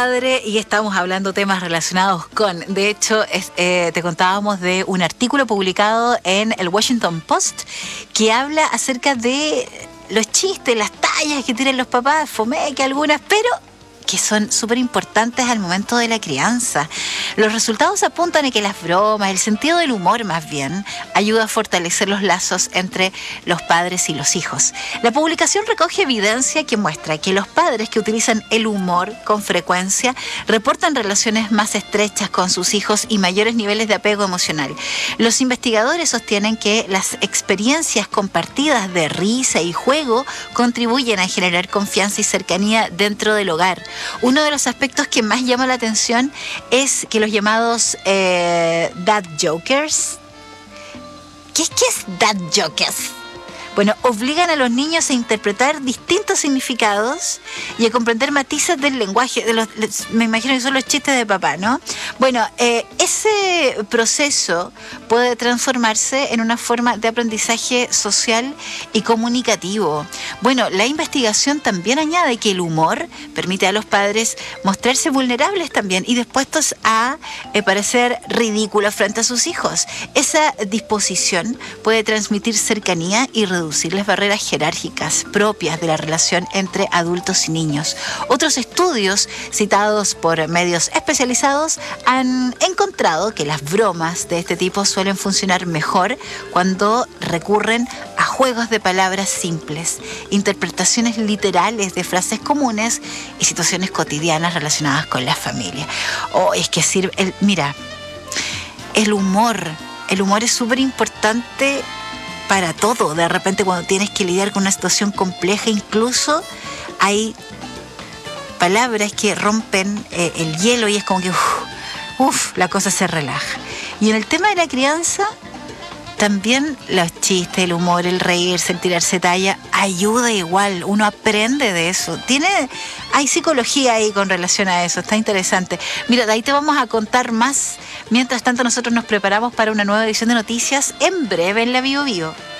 padre y estamos hablando temas relacionados con, de hecho, te contábamos de un artículo publicado en el Washington Post que habla acerca de los chistes, las tallas que tienen los papás, fomeque algunas, pero que son súper importantes al momento de la crianza. Los resultados apuntan a que las bromas, el sentido del humor más bien, ayuda a fortalecer los lazos entre los padres y los hijos. La publicación recoge evidencia que muestra que los padres que utilizan el humor con frecuencia reportan relaciones más estrechas con sus hijos y mayores niveles de apego emocional. Los investigadores sostienen que las experiencias compartidas de risa y juego contribuyen a generar confianza y cercanía dentro del hogar. Uno de los aspectos que más llama la atención es que los llamados dad jokers. ¿Qué es dad jokers? Bueno, obligan a los niños a interpretar distintos significados y a comprender matices del lenguaje. Me imagino que son los chistes de papá, ¿no? Bueno, ese proceso puede transformarse en una forma de aprendizaje social y comunicativo. Bueno, la investigación también añade que el humor permite a los padres mostrarse vulnerables también y dispuestos a parecer ridículos frente a sus hijos. Esa disposición puede transmitir cercanía y reducir las barreras jerárquicas propias de la relación entre adultos y niños. Otros estudios citados por medios especializados han encontrado que las bromas de este tipo suelen funcionar mejor cuando recurren a juegos de palabras simples, interpretaciones literales de frases comunes y situaciones cotidianas relacionadas con la familia. Es que sirve, mira, el humor es súper importante para todo. De repente cuando tienes que lidiar con una situación compleja, incluso hay palabras que rompen el hielo y es como que la cosa se relaja. Y en el tema de la crianza también los chistes, el humor, el reírse, el tirarse talla ayuda igual, uno aprende de eso. Hay psicología ahí con relación a eso, está interesante. Mira, de ahí te vamos a contar más. Mientras tanto nosotros nos preparamos para una nueva edición de noticias en breve en la Bio Bio.